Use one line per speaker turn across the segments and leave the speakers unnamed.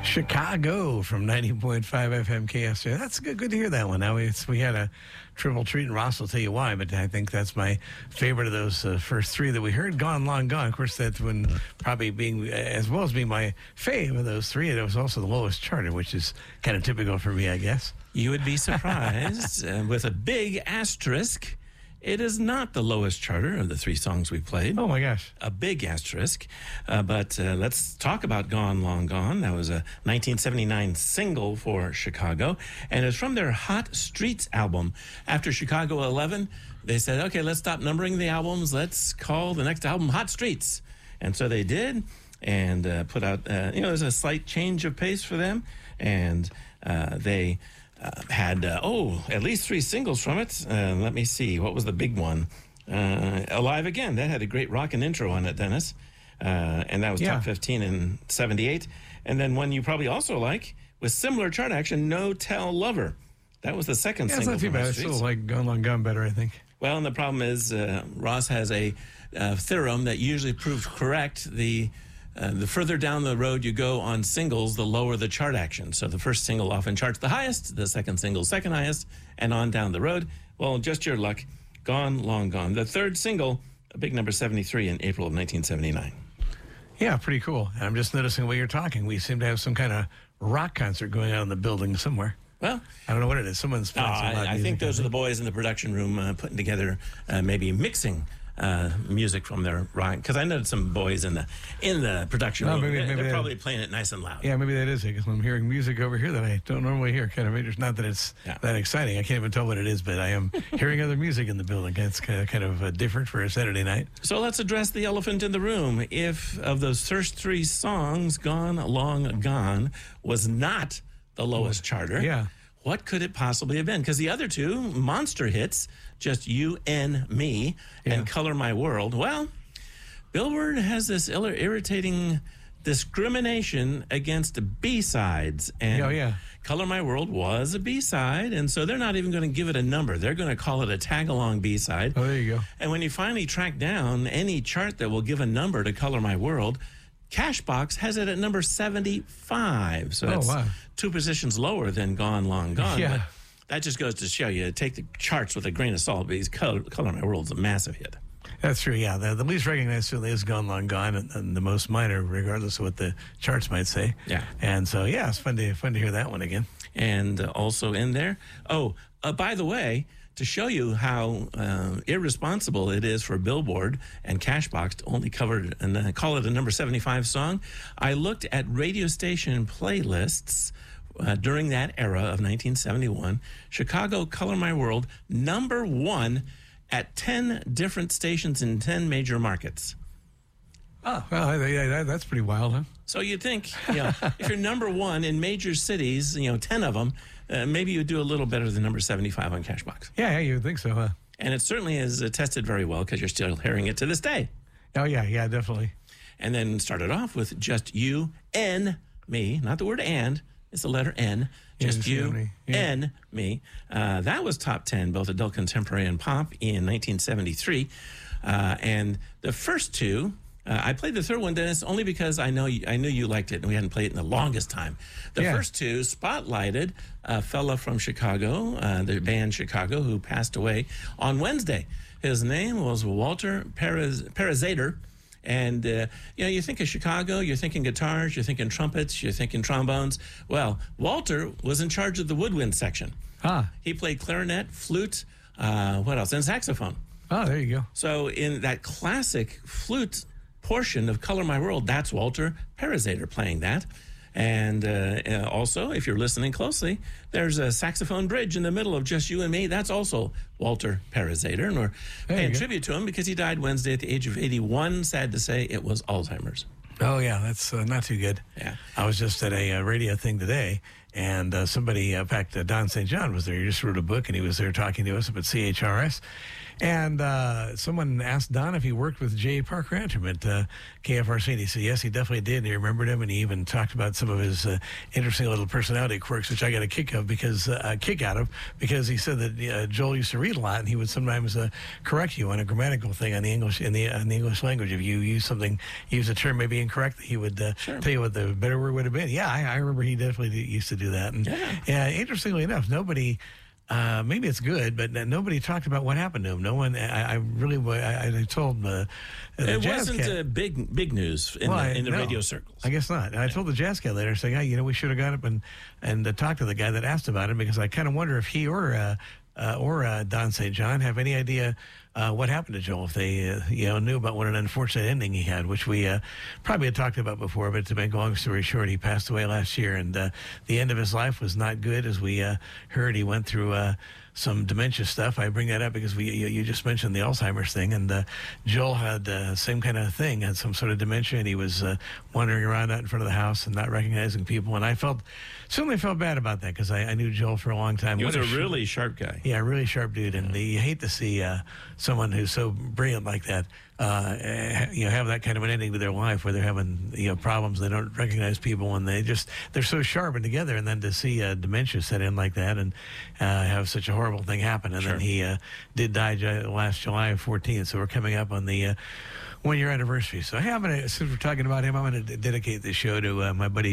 Chicago from 90.5 FM KSJ. That's good to hear that one. Now we had a triple treat, and Ross will tell you why, but I think that's my favorite of those first three that we heard. Gone, Long Gone. Of course, that's when probably being, as well as being my fave of those three, it was also the lowest charted, which is kind of typical for me, I guess.
You would be surprised with a big asterisk. It is not the lowest charter of the three songs we played.
Oh, my gosh.
A big asterisk. But let's talk about Gone, Long Gone. That was a 1979 single for Chicago. And it's from their Hot Streets album. After Chicago 11, they said, okay, let's stop numbering the albums. Let's call the next album Hot Streets. And so they did, and put out, there's a slight change of pace for them. And they... had at least three singles from it. Let me see. What was the big one? Alive Again. That had a great rockin' intro on it, Dennis. And that was top 15 in 78. And then one you probably also like, with similar chart action, No Tell Lover. That was the second single.
It's not too bad. I still like Gone, Long Gone better, I think.
Well, and the problem is Ross has a theorem that usually proves correct. The further down the road you go on singles, the lower the chart action. So the first single often charts the highest, the second single second highest, and on down the road. Well, just your luck. Gone, Long Gone. The third single, a big number 73 in April of 1979.
Yeah, pretty cool. And I'm just noticing while you're talking, we seem to have some kind of rock concert going on in the building somewhere.
Well,
I don't know what it is. Someone's playing some loud music.
I think those are the boys in the production room putting together, maybe mixing music from their rock, because I know some boys in the production room. Maybe they're probably playing it nice and loud.
Yeah, maybe that is it, because I'm hearing music over here that I don't normally hear. Kind of, it's not that it's that exciting. I can't even tell what it is, but I am hearing other music in the building. It's kind of different for a Saturday night.
So let's address the elephant in the room. If of those first three songs, Gone, Long Gone was not the lowest charter, what could it possibly have been? Because the other two monster hits, Just You and Me and Color My World, well, Billboard has this irritating discrimination against B-sides. And Color My World was a B-side, and so they're not even going to give it a number. They're going to call it a tag-along B-side.
Oh, there you go.
And when you finally track down any chart that will give a number to Color My World, Cashbox has it at number 75. So that's two positions lower than Gone, Long Gone.
Yeah.
But that just goes to show you, take the charts with a grain of salt, because Color My World's a massive hit.
That's true, yeah. The least recognized certainly is Gone, Long Gone, and the most minor, regardless of what the charts might say.
Yeah.
And so, it's fun to hear that one again.
And also in there, by the way, to show you how irresponsible it is for Billboard and Cashbox to only cover it and call it a number 75 song, I looked at radio station playlists during that era of 1971. Chicago, Color My World, number one at 10 different stations in 10 major markets.
Oh, well, that's pretty wild, huh?
So you'd think, if you're number one in major cities, 10 of them, maybe you'd do a little better than number 75 on Cashbox.
Yeah, you would think so, huh?
And it certainly is tested very well, because you're still hearing it to this day.
Oh, yeah, definitely.
And then started off with Just You and Me, not the word and, it's the letter N. Just You and Me. That was top 10, both adult contemporary and pop, in 1973. And the first two... I played the third one, Dennis, only because I knew you liked it, and we hadn't played it in the longest time. The first two spotlighted a fella from Chicago, the band Chicago, who passed away on Wednesday. His name was Walter Parazater. And, you think of Chicago, you're thinking guitars, you're thinking trumpets, you're thinking trombones. Well, Walter was in charge of the woodwind section. He played clarinet, flute, what else? And saxophone.
Oh, there you go.
So in that classic flute portion of Color My World, that's Walter Parazater playing that. And also, if you're listening closely, there's a saxophone bridge in the middle of Just You and Me. That's also Walter Parazater. And we're paying tribute to him because he died Wednesday at the age of 81. Sad to say, it was Alzheimer's.
Oh, yeah, that's not too good.
Yeah.
I was just at a radio thing today, And somebody, in fact, Don St. John was there. He just wrote a book, and he was there talking to us up at CHRS. And someone asked Don if he worked with Jay Parker Antrim at KFRC, and he said yes, he definitely did. And he remembered him, and he even talked about some of his interesting little personality quirks, which I got a kick out of because he said that Joel used to read a lot, and he would sometimes correct you on a grammatical thing on the English in the English language. If you use a term maybe incorrectly, he would tell you what the better word would have been. Yeah, I remember he definitely used to do that. And interestingly enough, nobody. Maybe it's good, but nobody talked about what happened to him. No one. I told the
it
Jazz
wasn't
Cat,
big news in the radio circles.
I guess not. And I told the Jazz Cat later, saying, "Hey, we should have got up and talked to the guy that asked about him, because I kind of wonder if he or Don St. John have any idea what happened to Joel, if they knew about what an unfortunate ending he had, which we probably had talked about before. But to make a long story short, he passed away last year, and the end of his life was not good. As we heard, he went through some dementia stuff. I bring that up because you just mentioned the Alzheimer's thing, and Joel had the same kind of thing, had some sort of dementia, and he was wandering around out in front of the house and not recognizing people. And I certainly felt bad about that, because I knew Joel for a long time.
He was a really sharp guy.
Yeah, really sharp dude, and you hate to see someone who's so brilliant like that have that kind of an ending to their life, where they're having problems, they don't recognize people, and they're so sharp and together, and then to see dementia set in like that and have such a horrible thing happen. And then he did die last July 14th, so we're coming up on the 1-year anniversary. So since we're talking about him, I'm going to dedicate this show to my buddy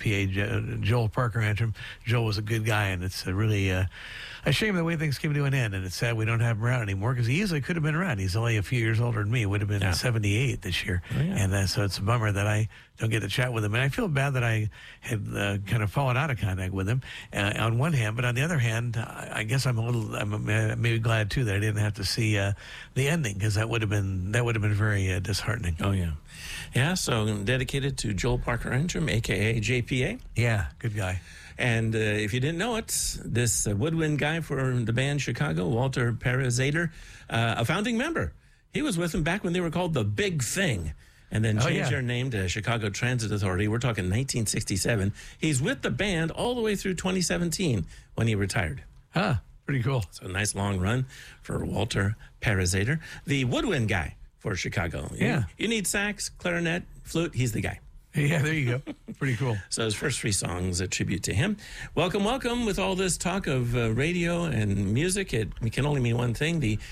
JPA, Joel Parker Antrim. Joel was a good guy, and it's really a shame the way things came to an end, and it's sad we don't have him around anymore, because he easily could have been around. He's only a few years older than me. Would have been 78 this year. Oh, yeah. And so it's a bummer that I don't get to chat with him. And I feel bad that I had kind of fallen out of contact with him on one hand, but on the other hand, I guess I'm maybe glad too that I didn't have to see the ending, because that would have been very disheartening.
Oh yeah. Yeah, so dedicated to Joel Parker Antrim, a.k.a. JPA.
Yeah, good guy.
And if you didn't know it, this woodwind guy for the band Chicago, Walter Parazader, a founding member. He was with them back when they were called The Big Thing, and then changed their name to Chicago Transit Authority. We're talking 1967. He's with the band all the way through 2017 when he retired.
Huh, pretty cool.
So a nice long run for Walter Parazader, the woodwind guy for Chicago.
Yeah.
You need sax, clarinet, flute, he's the guy.
Yeah, there you go. Pretty cool.
So his first 3 songs a tribute to him. Welcome. With all this talk of radio and music, it can only mean one thing. The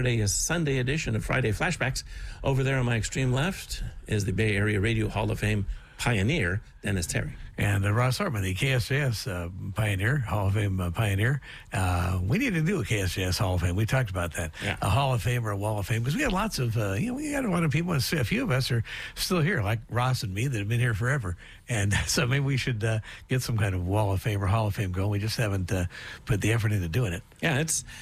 Sunday edition of Friday Flashbacks. Over there on my extreme left is the Bay Area Radio Hall of Fame pioneer, Dennis Terry.
And Ross Hartman, the KSJS pioneer, Hall of Fame pioneer. We need to do a KSJS Hall of Fame. We talked about that. Yeah. A Hall of Fame or a Wall of Fame, because we had lots of, we had a lot of people, a few of us are still here, like Ross and me, that have been here forever. And so maybe we should get some kind of Wall of Fame or Hall of Fame going. We just haven't put the effort into doing it.
Yeah,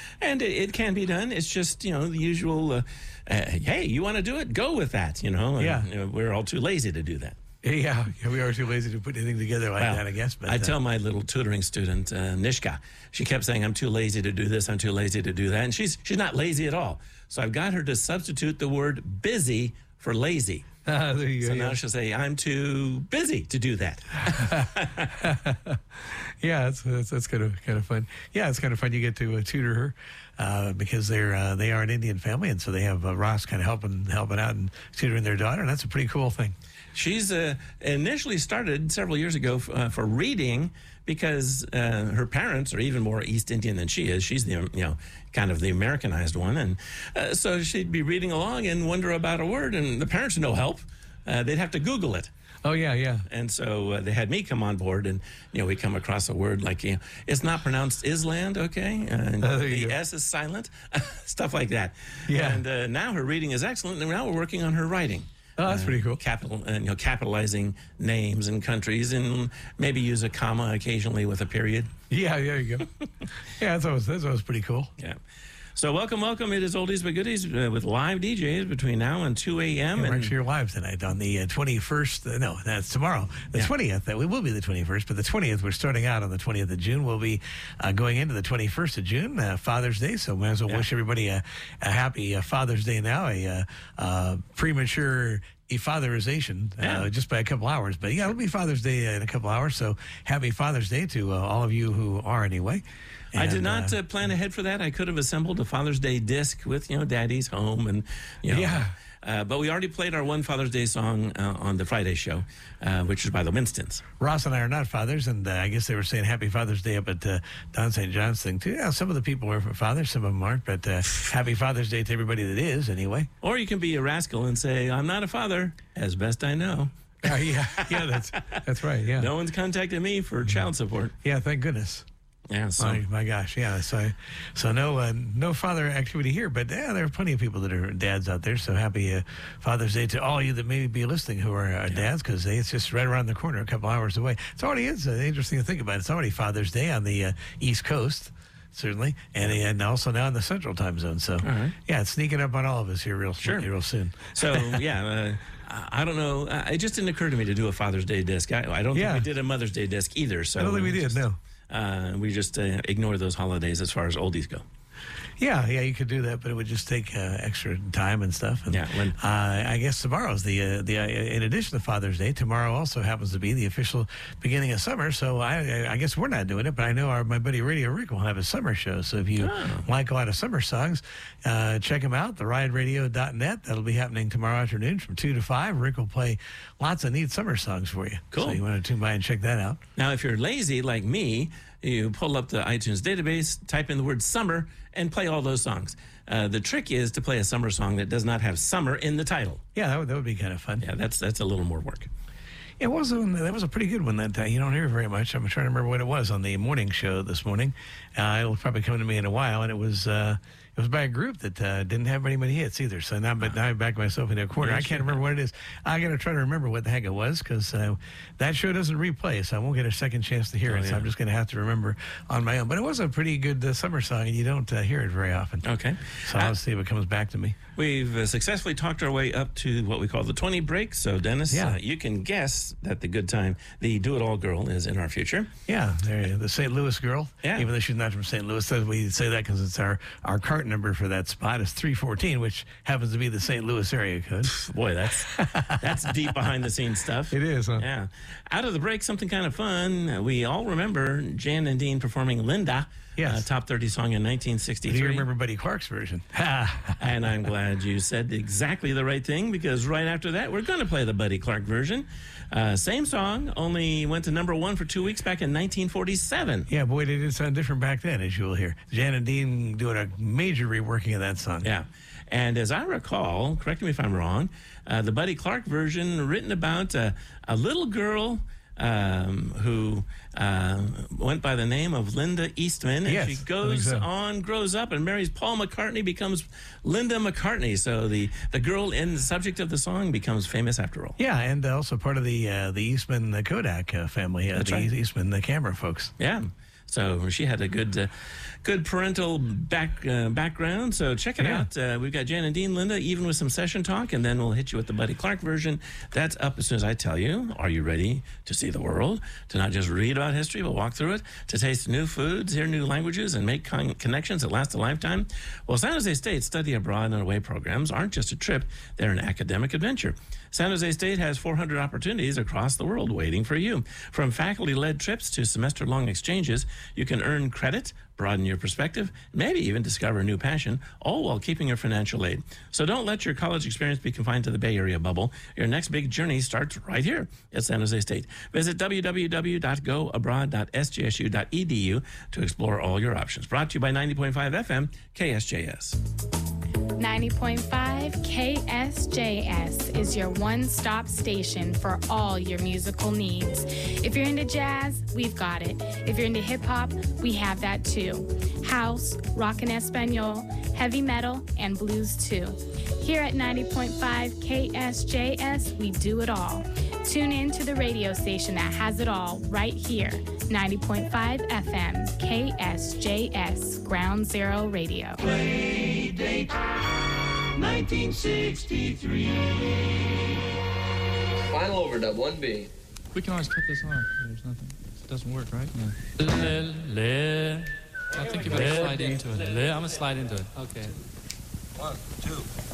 it can be done. It's just, the usual, hey, you want to do it? Go with that, And, we're all too lazy to do that.
Yeah, we are too lazy to put anything together like that, I guess. But
I tell my little tutoring student, Nishka, she kept saying, I'm too lazy to do this, I'm too lazy to do that. And she's not lazy at all. So I've got her to substitute the word busy for lazy.
There you go.
So now she'll say, I'm too busy to do that.
Yeah, that's kind of fun. Yeah, it's kind of fun. You get to tutor her because they are an Indian family, and so they have Ross kind of helping out and tutoring their daughter, and that's a pretty cool thing.
She's initially started several years ago for reading, because her parents are even more East Indian than she is. She's the kind of the Americanized one, and so she'd be reading along and wonder about a word, and the parents no help. They'd have to Google it.
Oh yeah.
And so they had me come on board, and we come across a word like it's not pronounced Island, okay? And the S is silent, stuff like that.
Yeah.
And now her reading is excellent, and now we're working on her writing.
Oh, that's pretty cool.
Capitalizing names and countries, and maybe use a comma occasionally with a period.
Yeah, there you go. Yeah, that's always pretty cool.
Yeah. So welcome. It is Oldies but Goodies with live DJs between now and 2 a.m.
We're actually live tonight on the 21st. No, that's tomorrow. The 20th. We will be the 21st, but the 20th, we're starting out on the 20th of June. We'll be going into the 21st of June, Father's Day. So might as well wish everybody a happy Father's Day now, a premature fatherization just by a couple hours. But yeah, it'll be Father's Day in a couple hours. So happy Father's Day to all of you who are anyway. And,
I did not plan ahead for that. I could have assembled a Father's Day disc with, Daddy's Home and, but we already played our one Father's Day song on the Friday show, which is by the Winstons.
Ross and I are not fathers, and I guess they were saying Happy Father's Day up at Don St. John's thing, too. Yeah, some of the people are fathers, some of them aren't, but Happy Father's Day to everybody that is, anyway.
Or you can be a rascal and say, I'm not a father, as best I know.
Yeah, that's right, yeah.
No one's contacted me for child support.
Yeah, thank goodness.
Yeah, so.
My gosh, yeah. So no father activity here, but there are plenty of people that are dads out there. So happy Father's Day to all of you that may be listening who are dads, because it's just right around the corner, a couple hours away. It's already interesting to think about. It's already Father's Day on the East Coast, certainly, and also now in the Central Time Zone. So yeah, it's sneaking up on all of us here real soon.
So I don't know. It just didn't occur to me to do a Father's Day disc. I don't think we did a Mother's Day disc either. So
I don't think we did. No.
We just ignore those holidays as far as oldies go.
Yeah, you could do that, but it would just take extra time and stuff. And, I guess tomorrow's in addition to Father's Day, tomorrow also happens to be the official beginning of summer. So I guess we're not doing it, but I know my buddy Radio Rick will have a summer show. So if you like a lot of summer songs, check him out, therideRadio.net. That'll be happening tomorrow afternoon from 2 to 5. Rick will play lots of neat summer songs for you.
Cool.
So you want to tune by and check that out.
Now, if you're lazy like me, you pull up the iTunes database, type in the word summer, and play all those songs. The trick is to play a summer song that does not have summer in the title.
Yeah, that would be kind of fun.
Yeah, that's a little more work.
That was a pretty good one that you don't hear very much. I'm trying to remember what it was on the morning show this morning. It'll probably come to me in a while, and it was by a group that didn't have very many hits either. So now I back myself into a corner. I can't remember what it is. I got to try to remember what the heck it was, because that show doesn't replay, so I won't get a second chance to hear it. So I'm just going to have to remember on my own. But it was a pretty good summer song, and you don't hear it very often.
Okay.
So I'll see if it comes back to me.
We've successfully talked our way up to what we call the 20 break. So, Dennis, you can guess that the good time, the do-it-all girl, is in our future.
Yeah, the St. Louis girl. Yeah. Even though she's not from St. Louis, we say that because it's our cart number for that spot is 314, which happens to be the St. Louis area code.
Boy, that's deep behind-the-scenes stuff.
It is, huh?
Yeah. Out of the break, something kind of fun. We all remember Jan and Dean performing Linda.
Yes.
Top 30 song in 1963.
Do you remember Buddy Clark's version?
And I'm glad you said exactly the right thing, because right after that, we're going to play the Buddy Clark version. Same song, only went to number 1 for 2 weeks back in 1947.
Yeah, boy, they did sound different back then, as you will hear. Jan and Dean doing a major reworking of that song.
Yeah. And as I recall, correct me if I'm wrong, the Buddy Clark version written about a little girl who went by the name of Linda Eastman, and she grows up and marries Paul McCartney, becomes Linda McCartney. So the girl in the subject of the song becomes famous after all.
Yeah, and also part of the Eastman Kodak family, Eastman camera folks.
Yeah. So she had a good parental background. So check it out. We've got Jan and Dean, Linda, even with some session talk, and then we'll hit you with the Buddy Clark version. That's up as soon as I tell you. Are you ready to see the world? To not just read about history, but walk through it? To taste new foods, hear new languages, and make connections that last a lifetime? Well, San Jose State study abroad and away programs aren't just a trip. They're an academic adventure. San Jose State has 400 opportunities across the world waiting for you. From faculty-led trips to semester-long exchanges, you can earn credit, broaden your perspective, maybe even discover a new passion, all while keeping your financial aid. So don't let your college experience be confined to the Bay Area bubble. Your next big journey starts right here at San Jose State. Visit www.goabroad.sjsu.edu to explore all your options. Brought to you by 90.5 FM KSJS.
90.5 KSJS is your one-stop station for all your musical needs. If you're into jazz, we've got it. If you're into hip-hop, we have that too. House, rock and Espanol, heavy metal, and blues too. Here at 90.5 KSJS, we do it all. Tune in to the radio station that has it all right here. 90.5 FM KSJS Ground Zero Radio.
Play date 1963.
Final overdub 1B.
We can always cut this off. There's nothing. It doesn't work, right? No. I think you better slide into it. I'm gonna slide into it. Okay.
1, 2.